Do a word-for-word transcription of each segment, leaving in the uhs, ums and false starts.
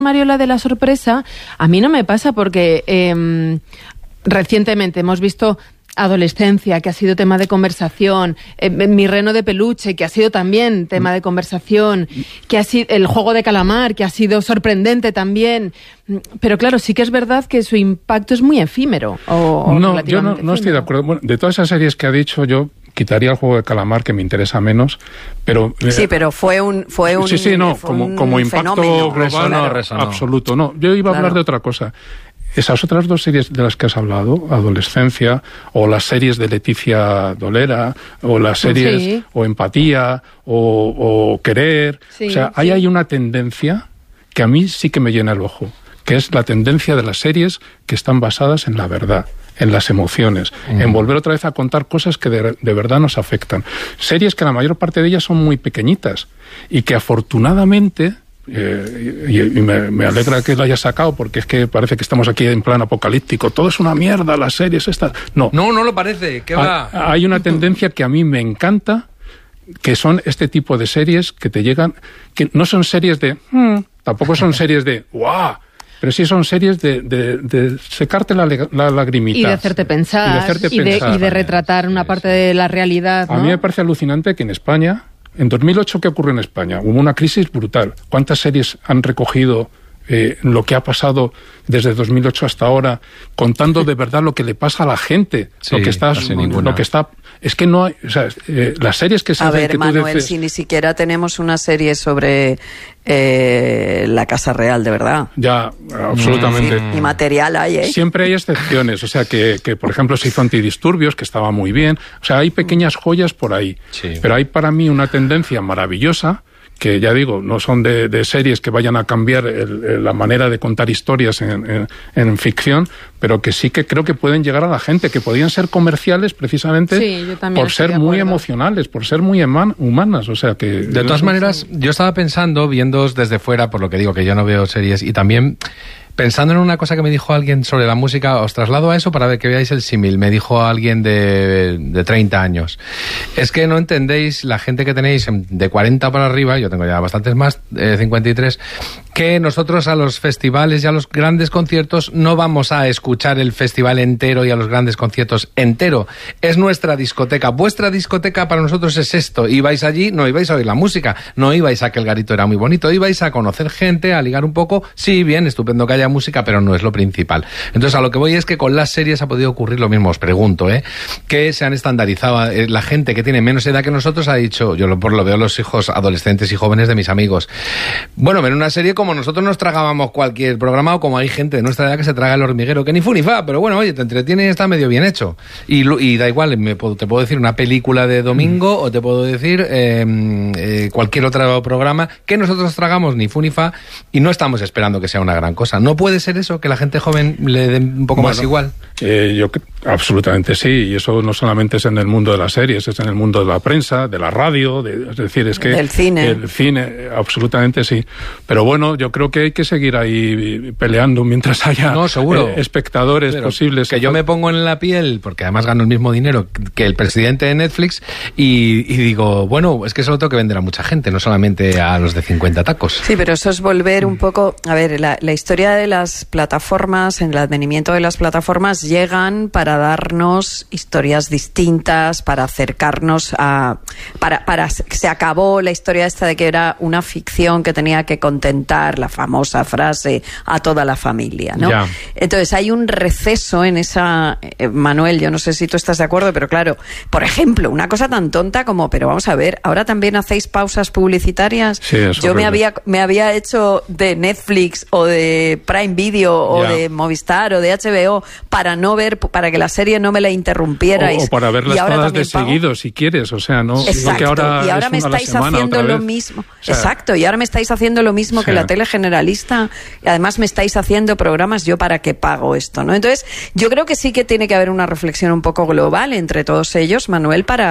Mariola, de la sorpresa, a mí no me pasa porque eh, recientemente hemos visto Adolescencia, que ha sido tema de conversación, eh, Mi reno de peluche, que ha sido también tema de conversación, que ha sido El juego de calamar, que ha sido sorprendente también. Pero claro, sí que es verdad que su impacto es muy efímero. O, o no, yo no, no estoy de acuerdo. Bueno, de todas esas series que ha dicho, yo quitaría El juego de calamar, que me interesa menos, pero... Sí, pero fue un fue un Sí, sí, no, fue como, un como impacto global, resonó, resonó. absoluto. No, yo iba a hablar Claro. de otra cosa. Esas otras dos series de las que has hablado, Adolescencia, o las series de Leticia Dolera, o las series, Sí. o Empatía, o, o Querer, Sí, o sea, ahí sí. hay una tendencia que a mí sí que me llena el ojo, que es la tendencia de las series que están basadas en la verdad, en las emociones, mm. en volver otra vez a contar cosas que de, de verdad nos afectan. Series que la mayor parte de ellas son muy pequeñitas y que afortunadamente... Eh, y, y me, me alegra que lo hayas sacado, porque es que parece que estamos aquí en plan apocalíptico, todo es una mierda, las series estas. No, No, no lo parece, ¿qué va? hay, hay una tendencia que a mí me encanta, que son este tipo de series que te llegan, que no son series de hmm, tampoco son series de ¡guau! Pero sí son series de, de, de secarte la, la lagrimita. Y de hacerte pensar, Y de, hacerte y de, pensar. y de retratar una parte de la realidad, ¿no? A mí me parece alucinante que en España, en dos mil ocho, ¿qué ocurrió en España? Hubo una crisis brutal. ¿Cuántas series han recogido eh, lo que ha pasado desde dos mil ocho hasta ahora, contando de verdad lo que le pasa a la gente? Sí, lo que está, casi ninguna. lo que está, es que no hay, o sea, eh, las series que se A hacen, ver, que tú Manuel, dices, si ni siquiera tenemos una serie sobre eh, la Casa Real, de verdad. ya, absolutamente. Sí, y material hay, ¿eh? Siempre hay excepciones, o sea, que, que por ejemplo se hizo Antidisturbios, que estaba muy bien, o sea, hay pequeñas joyas por ahí, Sí. pero hay para mí una tendencia maravillosa, que ya digo, no son de, de series que vayan a cambiar el, el, la manera de contar historias en, en, en ficción, pero que sí que creo que pueden llegar a la gente, que podían ser comerciales precisamente Sí, yo también por estoy ser de muy acuerdo. emocionales, por ser muy eman- humanas, o sea que... De todas maneras, yo estaba pensando, viéndoos desde fuera, por lo que digo, que yo no veo series, y también pensando en una cosa que me dijo alguien sobre la música, os traslado a eso para ver que veáis el símil. Me dijo alguien de, de treinta años. Es que no entendéis, la gente que tenéis de cuarenta para arriba, yo tengo ya bastantes más, eh, cincuenta y tres, que nosotros a los festivales y a los grandes conciertos no vamos a escuchar el festival entero y a los grandes conciertos entero. Es nuestra discoteca. Vuestra discoteca para nosotros es esto. Ibais allí, no ibais a oír la música, no ibais a que el garito era muy bonito, ibais a conocer gente, a ligar un poco. Sí, bien, estupendo que haya música, pero no es lo principal. Entonces, a lo que voy es que con las series ha podido ocurrir lo mismo. Os pregunto, ¿eh? Que se han estandarizado. Eh, la gente que tiene menos edad que nosotros ha dicho, yo lo, por lo veo los hijos adolescentes y jóvenes de mis amigos, bueno, ver una serie como nosotros nos tragábamos cualquier programa, o como hay gente de nuestra edad que se traga El Hormiguero, que ni fu ni fa, pero bueno, oye, te entretiene y está medio bien hecho. Y, y da igual, me puedo, te puedo decir una película de domingo, mm. o te puedo decir eh, eh, cualquier otro programa que nosotros tragamos ni fu ni fa, y no estamos esperando que sea una gran cosa. ¿No puede ser eso, que la gente joven le dé un poco bueno, más igual? Eh, yo absolutamente sí, y eso no solamente es en el mundo de las series, es en el mundo de la prensa, de la radio, de, es decir, es que... Del cine. El cine, absolutamente sí. Pero bueno, yo creo que hay que seguir ahí peleando mientras haya no, seguro. eh, espectadores Pero posibles. Que yo me pongo en la piel, porque además gano el mismo dinero que el presidente de Netflix, y, y digo, bueno, es que eso lo tengo que vender a mucha gente, no solamente a los de cincuenta tacos. Sí, pero eso es volver un poco... A ver, la, la historia de las plataformas, en el advenimiento de las plataformas, llegan para darnos historias distintas, para acercarnos a... Para, para se acabó la historia esta de que era una ficción que tenía que contentar, la famosa frase, a toda la familia, ¿no? Ya. Entonces hay un receso en esa... Eh, Manuel, yo no sé si tú estás de acuerdo, pero claro, por ejemplo, una cosa tan tonta como, pero vamos a ver, ahora también hacéis pausas publicitarias. Sí, es yo me horrible. había, me había hecho de Netflix o de Prime Video o Ya. de Movistar o de H B O para no ver, para que la serie no me la interrumpierais. O, o para verlas Y ahora todas de también pago. seguido, si quieres, o sea, no, no Exacto, que ahora y ahora es me una a la estáis semana haciendo otra lo vez. mismo. O sea, Exacto, y ahora me estáis haciendo lo mismo que sí. la tele generalista, y además me estáis haciendo programas, ¿yo para qué pago esto? ¿No? Entonces, yo creo que sí que tiene que haber una reflexión un poco global entre todos ellos, Manuel, para,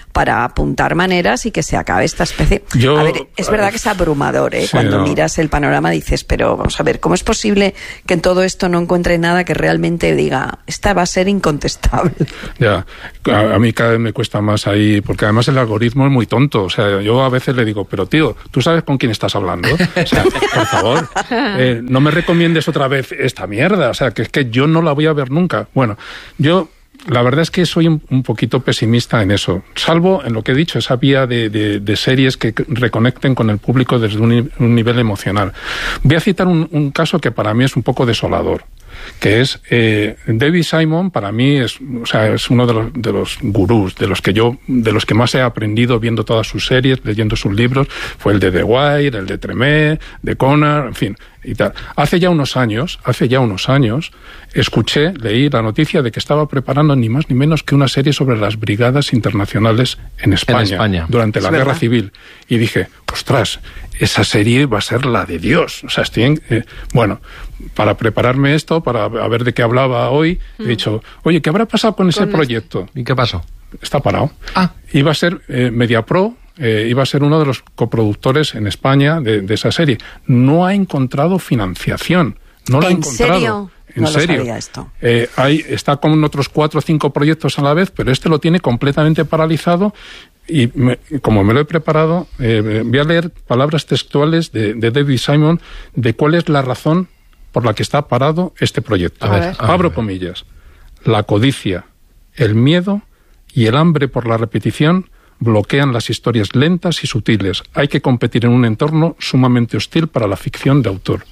para apuntar maneras y que se acabe esta especie. Yo, a ver, es verdad que es abrumador, ¿eh? Sí, Cuando no. miras el panorama dices, pero vamos a ver, ¿cómo es posible que en todo esto no encuentre nada que realmente diga, esta va a ser incontestable? Ya, a, a mí cada vez me cuesta más ahí, porque además el algoritmo es muy tonto. O sea, yo a veces le digo, pero tío, ¿tú sabes con quién estás hablando? O sea, por favor, eh, no me recomiendes otra vez esta mierda. O sea, que es que yo no la voy a ver nunca. Bueno, yo... La verdad es que soy un, un poquito pesimista en eso, salvo en lo que he dicho, esa vía de, de, de series que reconecten con el público desde un, un nivel emocional. Voy a citar un, un caso que para mí es un poco desolador, que es eh, David Simon. Para mí es, o sea, es uno de los, de los gurús, de los que yo, de los que más he aprendido viendo todas sus series, leyendo sus libros. Fue el de The Wire, el de Tremé, de Connor, en fin, y tal. Hace ya unos años, hace ya unos años, escuché, leí la noticia de que estaba preparando ni más ni menos que una serie sobre las brigadas internacionales en España, en España. durante es la verdad. Guerra Civil. Y dije, ostras, esa serie va a ser la de Dios. O sea, estoy en, eh, bueno, para prepararme esto, para a ver de qué hablaba hoy, mm. he dicho, oye, ¿qué habrá pasado con, con ese proyecto? ¿Y qué pasó? Está parado. Ah. Iba a ser eh, Mediapro, eh, iba a ser uno de los coproductores en España de, de esa serie. No ha encontrado financiación. No la ha ¿En encontrado. serio? En no serio. Lo sabía esto. Eh, hay, está con otros cuatro o cinco proyectos a la vez, pero este lo tiene completamente paralizado. Y me, como me lo he preparado, eh, voy a leer palabras textuales de, de David Simon de cuál es la razón por la que está parado este proyecto. A ver, Abro a ver. comillas. La codicia, el miedo y el hambre por la repetición bloquean las historias lentas y sutiles. Hay que competir en un entorno sumamente hostil para la ficción de autor.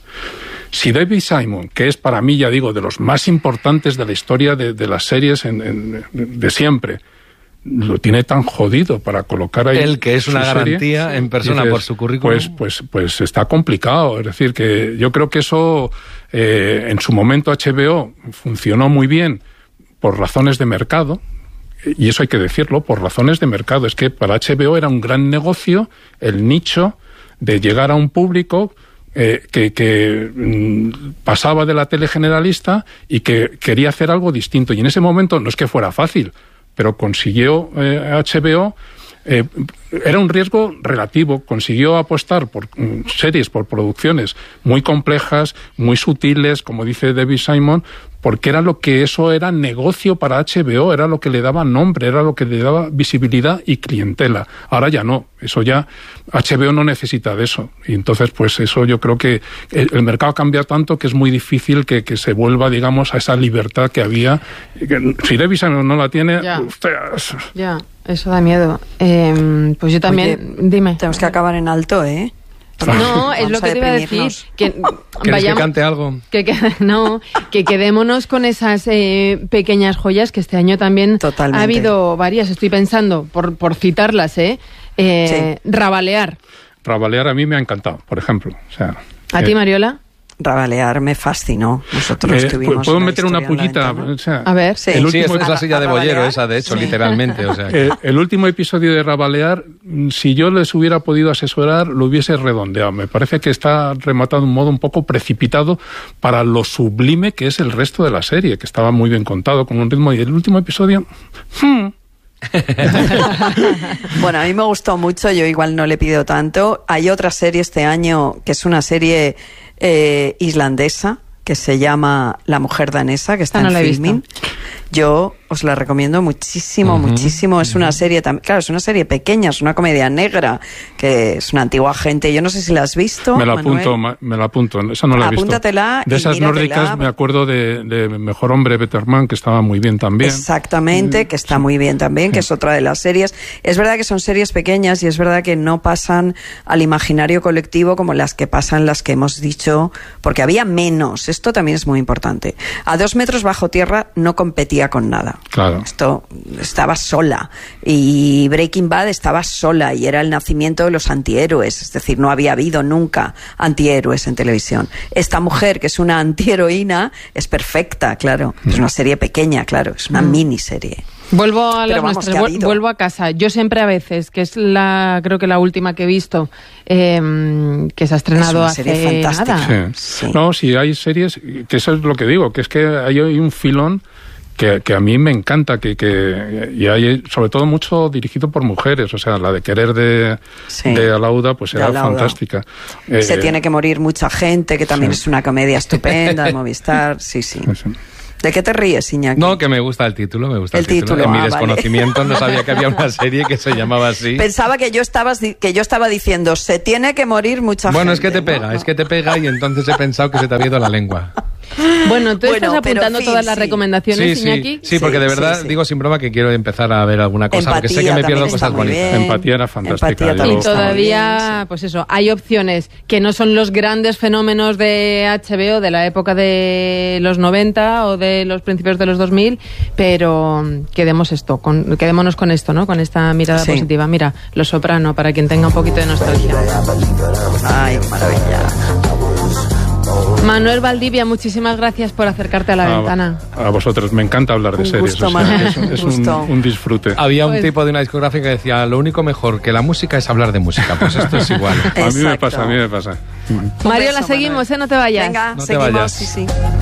Si David Simon, que es para mí, ya digo, de los más importantes de la historia de, de las series en, en, de siempre, lo tiene tan jodido para colocar ahí... Él, que es una su garantía serie, en persona dices, por su currículum. Pues, pues, pues está complicado. Es decir, que yo creo que eso, eh, en su momento H B O funcionó muy bien por razones de mercado, y eso hay que decirlo, por razones de mercado. Es que para H B O era un gran negocio el nicho de llegar a un público eh, que, que mm, pasaba de la tele generalista y que quería hacer algo distinto. Y en ese momento no es que fuera fácil, pero consiguió eh, H B O, eh, era un riesgo relativo, consiguió apostar por mm, series, por producciones muy complejas, muy sutiles, como dice David Simon, porque era lo que eso era negocio para H B O, era lo que le daba nombre, era lo que le daba visibilidad y clientela. Ahora ya no, eso ya, H B O no necesita de eso. Y entonces, pues eso yo creo que el, el mercado cambia tanto que es muy difícil que, que se vuelva, digamos, a esa libertad que había. Que, si David Simon no la tiene, ya. Ustedes. Ya, eso da miedo. Eh, pues yo también, Oye, dime. Tenemos que acabar en alto, ¿eh? No, es lo que te iba a decir. Que ¿Quieres que cante algo? Que, que, no, que quedémonos con esas eh, pequeñas joyas que este año también Totalmente. ha habido varias. Estoy pensando, por, por citarlas, ¿eh? eh Sí. Rabalear. Rabalear a mí me ha encantado, por ejemplo. O sea, ¿A eh, ti, Mariola? Rabalear me fascinó. Nosotros eh, tuvimos ¿Puedo la meter una historia en la pullita? ventana. O sea, A ver. Sí. el Sí, último es, es la silla de bollero Rabalear. esa, de hecho, Sí. literalmente. O sea, que- Eh, el último episodio de Rabalear, mm, si yo les hubiera podido asesorar, lo hubiese redondeado. Me parece que está rematado de un modo un poco precipitado para lo sublime que es el resto de la serie, que estaba muy bien contado, con un ritmo. Y el último episodio... hmm, Bueno, a mí me gustó mucho, yo igual no le pido tanto. Hay otra serie este año que es una serie eh, islandesa que se llama La mujer danesa, que está Ah, no la en he Filmin. Yo os la recomiendo muchísimo, Ujú, muchísimo. Es una serie también, claro, es una serie pequeña, es una comedia negra, que es una antigua gente. Yo no sé si la has visto, me la Manuel. apunto, ma- me la apunto. Esa no la he visto. Apúntatela De y esas míratela. nórdicas me acuerdo de, de Mejor Hombre, Better Man, que estaba muy bien también. Exactamente, que está muy bien también, que es otra de las series. Es verdad que son series pequeñas y es verdad que no pasan al imaginario colectivo como las que pasan las que hemos dicho, porque había menos. Esto también es muy importante. A dos metros bajo tierra no competía con nada. Claro. Esto estaba sola. Y Breaking Bad estaba sola y era el nacimiento de los antihéroes. Es decir, no había habido nunca antihéroes en televisión. Esta mujer, que es una antiheroína, es perfecta, claro. Es una serie pequeña, claro. Es una miniserie. Vuelvo a las Pero vamos, nuestras, que ha vuel- habido. vuelvo a casa. Yo siempre a veces, que es la, creo que la última que he visto, eh, que se ha estrenado una hace serie fantástica. nada. Sí. Sí. No, si hay series, que eso es lo que digo, que es que hay un filón que, que a mí me encanta, que, que y hay sobre todo mucho dirigido por mujeres, o sea, la de Querer de, sí. de Alauda, pues era Alauda. fantástica. Se eh, tiene que morir mucha gente, que también sí. es una comedia estupenda de Movistar, sí, sí. sí. ¿De qué te ríes, Iñaki? No, que me gusta el título, me gusta el, El título, En mi ah, desconocimiento vale. no sabía que había una serie que se llamaba así. Pensaba que yo estaba, que yo estaba diciendo, se tiene que morir mucha Bueno, gente. es que te pega, ¿no? es que te pega y entonces he pensado que se te había ido la lengua. Bueno, tú Bueno, estás pero, apuntando en fin, todas las sí. recomendaciones, Sí, Iñaki. sí, sí, porque de Sí, verdad sí, sí. digo sin broma que quiero empezar a ver alguna cosa, porque sé que me Empatía pierdo también está cosas muy bonitas. bien. Empatía era fantástica. Empatía yo- también Y está muy todavía, bien, sí. pues eso, hay opciones que no son los grandes fenómenos de H B O de la época de los noventa o de los principios de los dos mil, pero quedemos esto, con, quedémonos con esto, ¿no? Con esta mirada Sí. positiva. Mira, Los Soprano, para quien tenga un poquito de nostalgia. Ay, maravilla. Manuel Valdivia, muchísimas gracias por acercarte a la a, ventana. a vosotros, me encanta hablar de Un series. gusto, o sea, Manuel, es un es un, gusto. un disfrute. Había un Pues- tipo de una discográfica que decía, lo único mejor que la música es hablar de música. Pues esto es igual. A mí me Exacto. pasa, a mí me pasa. Mario, beso, la seguimos, Manuel. ¿eh? No te vayas. Venga, No te seguimos, vayas. sí, sí.